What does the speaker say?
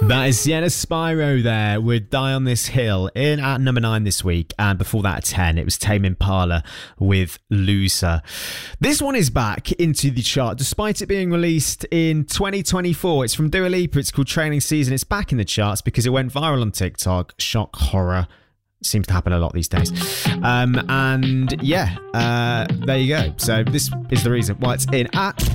That is Sienna Spyro there with Die on This Hill in at number 9 this week. And before that at 10, it was Tame Impala with Loser. This one is back into the chart despite it being released in 2024. It's from Dua Lipa. It's called Training Season. It's back in the charts because it went viral on TikTok. Shock horror. Seems to happen a lot these days. And yeah, there you go. So this is the reason why it's in at